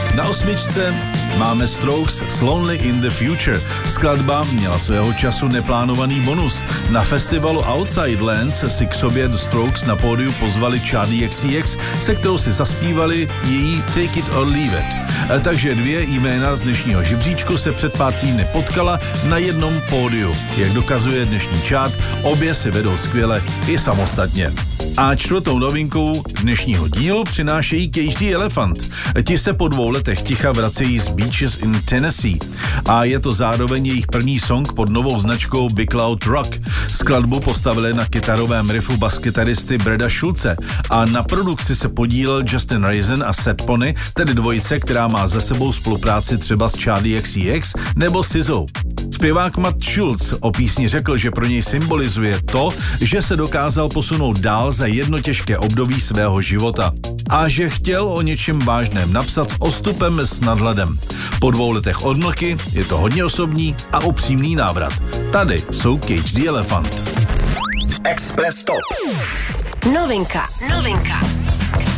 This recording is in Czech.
Na 8. máme Strokes s Lonely in the Future. Skladba měla svého času neplánovaný bonus. Na festivalu Outside Lands si k sobě The Strokes na pódiu pozvali Charli XCX, se kterou si zaspívali její Take It or Leave It. Takže dvě jména z dnešního žebříčku se před pár týdny potkala na jednom pódiu. Jak dokazuje dnešní chart, obě si vedou skvěle i samostatně. A čtvrtou novinkou dnešního dílu přinášejí Cage the Elephant. Ti se po 2 letech ticha vracejí z Beaches in Tennessee. A je to zároveň jejich první song pod novou značkou Big Loud Rock. Skladbu postavili na kytarovém riffu baskytaristy Breda Schulze a na produkci se podílel Justin Raisin a Set Pony, tedy dvojice, která má za sebou spolupráci třeba s Charli XCX nebo SZA. Zpěvák Matt Schulze o písni řekl, že pro něj symbolizuje to, že se dokázal posunout dál za jedno těžké období svého života a že chtěl o něčem vážném napsat s odstupem s nadhledem. Po 2 letech odmlky je to hodně osobní a upřímný návrat. Tady jsou Cage the Elephant. Express Top. Novinka.